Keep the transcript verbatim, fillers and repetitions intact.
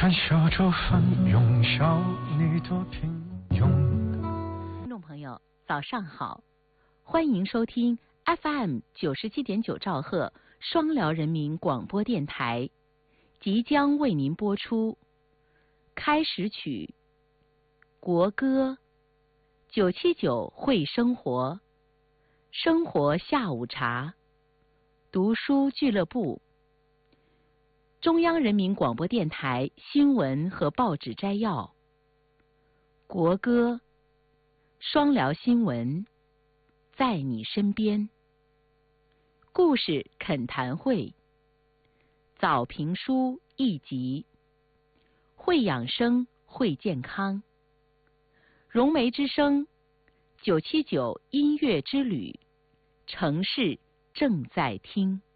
看小舟翻涌，笑你多平庸。 听众朋友，早上好，欢迎收听 F M 九十七点九兆赫双辽人民广播电台，即将为您播出开始曲、国歌、九七九会生活、生活下午茶、读书俱乐部、中央人民广播电台新闻和报纸摘要、国歌、双辽新闻、在你身边、故事恳谈会、早评书一集、会养生会健康、融媒之声、九七九音乐之旅，城市正在听。